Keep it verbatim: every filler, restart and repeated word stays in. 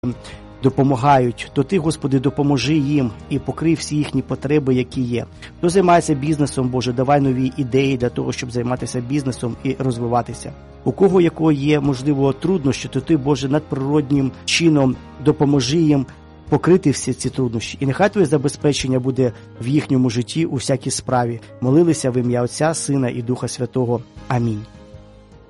допомагають, то Ти, Господи, допоможи їм і покрий всі їхні потреби, які є. Хто займається бізнесом, Боже, давай нові ідеї для того, щоб займатися бізнесом і розвиватися. У кого якого є, можливо, труднощі, то Ти, Боже, надприроднім чином допоможи їм покрити всі ці труднощі. І нехай Твоє забезпечення буде в їхньому житті у всякій справі. Молилися в ім'я Отця, Сина і Духа Святого. Амінь.